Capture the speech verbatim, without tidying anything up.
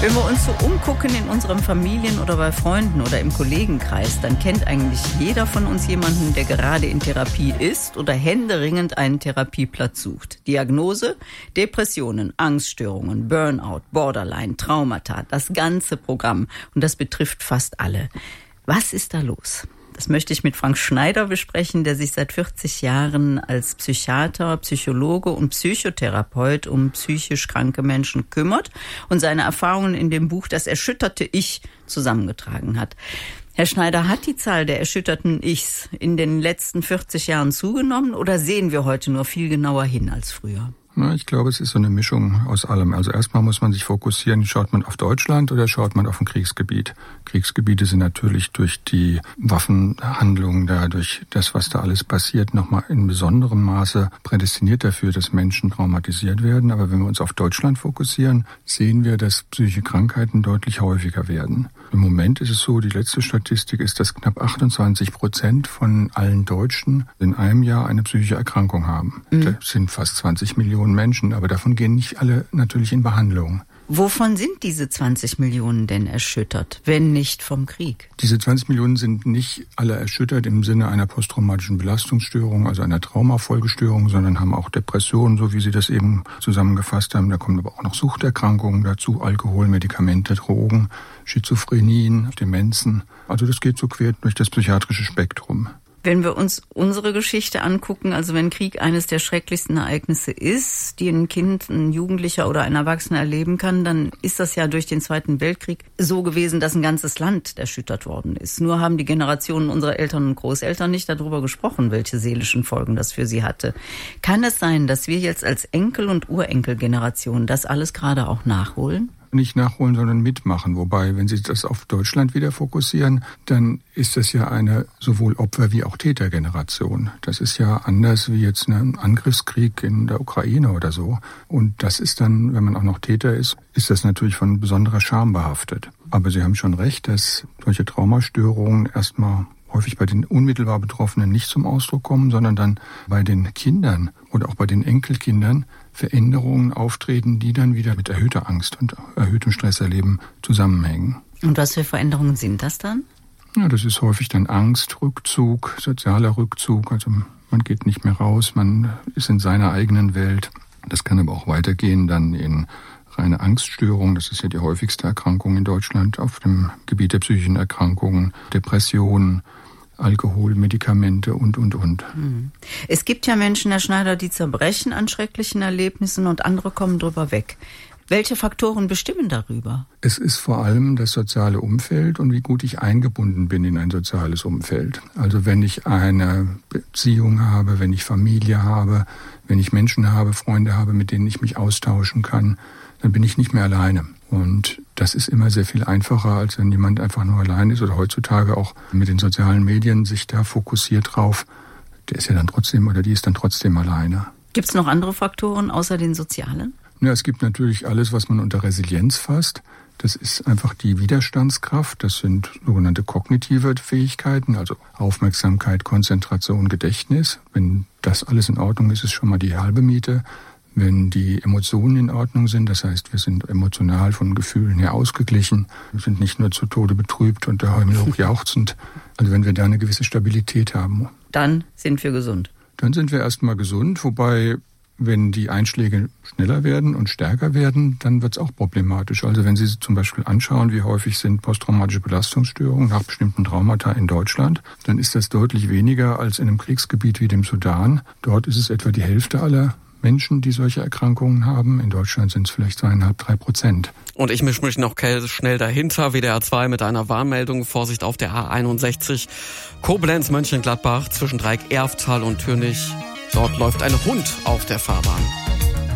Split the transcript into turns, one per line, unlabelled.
Wenn wir uns so umgucken in unserem Familien- oder bei Freunden oder im Kollegenkreis, dann kennt eigentlich jeder von uns jemanden, der gerade in Therapie ist oder händeringend einen Therapieplatz sucht. Diagnose: Depressionen, Angststörungen, Burnout, Borderline, Traumata, das ganze Programm. Und das betrifft fast alle. Was ist da los? Das möchte ich mit Frank Schneider besprechen, der sich seit vierzig Jahren als Psychiater, Psychologe und Psychotherapeut um psychisch kranke Menschen kümmert und seine Erfahrungen in dem Buch Das erschütterte Ich zusammengetragen hat. Herr Schneider, hat die Zahl der erschütterten Ichs in den letzten vierzig Jahren zugenommen oder sehen wir heute nur viel genauer hin als früher?
Na, ich glaube, es ist so eine Mischung aus allem. Also erstmal muss man sich fokussieren, schaut man auf Deutschland oder schaut man auf ein Kriegsgebiet? Kriegsgebiete sind natürlich durch die Waffenhandlungen da, durch das, was da alles passiert, nochmal in besonderem Maße prädestiniert dafür, dass Menschen traumatisiert werden. Aber wenn wir uns auf Deutschland fokussieren, sehen wir, dass psychische Krankheiten deutlich häufiger werden. Im Moment ist es so, die letzte Statistik ist, dass knapp achtundzwanzig Prozent von allen Deutschen in einem Jahr eine psychische Erkrankung haben. Mhm. Das sind fast zwanzig Millionen Menschen, aber davon gehen nicht alle natürlich in Behandlung.
Wovon sind diese zwanzig Millionen denn erschüttert, wenn nicht vom Krieg?
Diese zwanzig Millionen sind nicht alle erschüttert im Sinne einer posttraumatischen Belastungsstörung, also einer Traumafolgestörung, sondern haben auch Depressionen, so wie Sie das eben zusammengefasst haben. Da kommen aber auch noch Suchterkrankungen dazu, Alkohol, Medikamente, Drogen, Schizophrenien, Demenzen. Also das geht so quer durch das psychiatrische Spektrum.
Wenn wir uns unsere Geschichte angucken, also wenn Krieg eines der schrecklichsten Ereignisse ist, die ein Kind, ein Jugendlicher oder ein Erwachsener erleben kann, dann ist das ja durch den Zweiten Weltkrieg so gewesen, dass ein ganzes Land erschüttert worden ist. Nur haben die Generationen unserer Eltern und Großeltern nicht darüber gesprochen, welche seelischen Folgen das für sie hatte. Kann es sein, dass wir jetzt als Enkel- und Urenkelgeneration das alles gerade auch nachholen?
Nicht nachholen, sondern mitmachen. Wobei, wenn Sie das auf Deutschland wieder fokussieren, dann ist das ja eine sowohl Opfer- wie auch Tätergeneration. Das ist ja anders wie jetzt ein Angriffskrieg in der Ukraine oder so. Und das ist dann, wenn man auch noch Täter ist, ist das natürlich von besonderer Scham behaftet. Aber Sie haben schon recht, dass solche Traumastörungen erstmal häufig bei den unmittelbar Betroffenen nicht zum Ausdruck kommen, sondern dann bei den Kindern oder auch bei den Enkelkindern Veränderungen auftreten, die dann wieder mit erhöhter Angst und erhöhtem Stresserleben zusammenhängen.
Und was für Veränderungen sind das dann?
Ja, das ist häufig dann Angst, Rückzug, sozialer Rückzug. Also man geht nicht mehr raus, man ist in seiner eigenen Welt. Das kann aber auch weitergehen dann in reine Angststörung. Das ist ja die häufigste Erkrankung in Deutschland auf dem Gebiet der psychischen Erkrankungen, Depressionen, Alkohol, Medikamente und, und, und.
Es gibt ja Menschen, Herr Schneider, die zerbrechen an schrecklichen Erlebnissen und andere kommen drüber weg. Welche Faktoren bestimmen darüber?
Es ist vor allem das soziale Umfeld und wie gut ich eingebunden bin in ein soziales Umfeld. Also wenn ich eine Beziehung habe, wenn ich Familie habe, wenn ich Menschen habe, Freunde habe, mit denen ich mich austauschen kann, dann bin ich nicht mehr alleine. Und das ist immer sehr viel einfacher, als wenn jemand einfach nur allein ist oder heutzutage auch mit den sozialen Medien sich da fokussiert drauf. Der ist ja dann trotzdem oder die ist dann trotzdem alleine.
Gibt es noch andere Faktoren außer den sozialen?
Ja, es gibt natürlich alles, was man unter Resilienz fasst. Das ist einfach die Widerstandskraft. Das sind sogenannte kognitive Fähigkeiten, also Aufmerksamkeit, Konzentration, Gedächtnis. Wenn das alles in Ordnung ist, ist schon mal die halbe Miete. Wenn die Emotionen in Ordnung sind, das heißt, wir sind emotional von Gefühlen her ausgeglichen, wir sind nicht nur zu Tode betrübt und der Himmel hoch jauchzend. Also wenn wir da eine gewisse Stabilität haben.
Dann sind wir gesund.
Dann sind wir erstmal gesund, wobei, wenn die Einschläge schneller werden und stärker werden, dann wird es auch problematisch. Also wenn Sie zum Beispiel anschauen, wie häufig sind posttraumatische Belastungsstörungen nach bestimmten Traumata in Deutschland, dann ist das deutlich weniger als in einem Kriegsgebiet wie dem Sudan. Dort ist es etwa die Hälfte aller Menschen, die solche Erkrankungen haben. In Deutschland sind es vielleicht zweieinhalb, drei Prozent.
Und ich mische mich noch schnell dahinter. W D R zwei mit einer Warnmeldung. Vorsicht auf der A einundsechzig. Koblenz, Mönchengladbach zwischen Dreieck, Erftal und Türnich. Dort läuft ein Hund auf der Fahrbahn.